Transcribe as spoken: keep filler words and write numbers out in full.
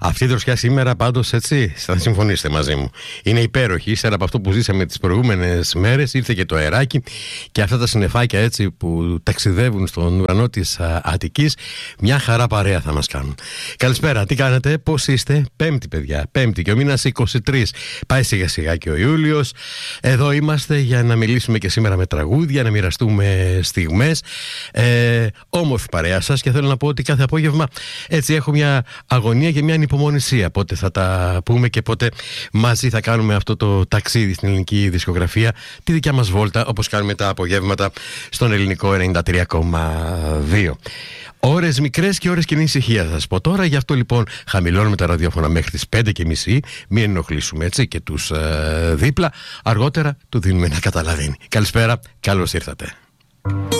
Αυτή η δροσιά σήμερα πάντως, έτσι, θα συμφωνήσετε μαζί μου, είναι υπέροχη. Ύστερα από αυτό που ζήσαμε τις προηγούμενες μέρες, ήρθε και το αεράκι και αυτά τα συννεφάκια έτσι που ταξιδεύουν στον ουρανό της α, Αττικής. Μια χαρά παρέα θα μας κάνουν. Καλησπέρα, τι κάνετε, πώς είστε? Πέμπτη, παιδιά, Πέμπτη και ο μήνας είκοσι τρεις. Πάει σιγά σιγά και ο Ιούλιος. Εδώ είμαστε για να μιλήσουμε και σήμερα με τραγούδια, να μοιραστούμε στιγμές. Ε, όμορφη παρέα σας, και θέλω να πω ότι κάθε απόγευμα έτσι έχω μια αγωνία και μια ανυπομονησία. Πότε θα τα πούμε και πότε μαζί θα κάνουμε αυτό το ταξίδι στην ελληνική δισκογραφία, τη δικιά μας βόλτα, όπως κάνουμε τα απογεύματα στον ελληνικό ενενήντα τρία κόμμα δύο. Ώρες μικρές και ώρες κοινή ησυχία θα σας πω τώρα. Γι' αυτό λοιπόν χαμηλώνουμε τα ραδιόφωνα μέχρι τις πέντε και μισή. Μην ενοχλήσουμε έτσι και τους ε, δίπλα. Αργότερα του δίνουμε να καταλαβαίνει. Καλησπέρα, καλώς ήρθατε.